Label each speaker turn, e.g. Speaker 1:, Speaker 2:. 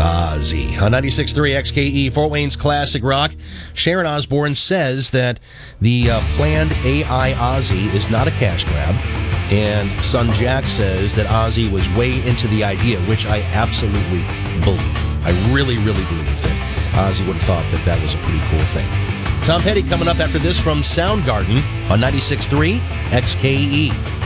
Speaker 1: Ozzy. On 96.3 XKE, Fort Wayne's Classic Rock, Sharon Osbourne says that the planned AI Ozzy is not a cash grab. And son Jack says that Ozzy was way into the idea, which I absolutely believe. I really, really believe that Ozzy would have thought that that was a pretty cool thing. Tom Petty coming up after this from Soundgarden on 96.3 XKE.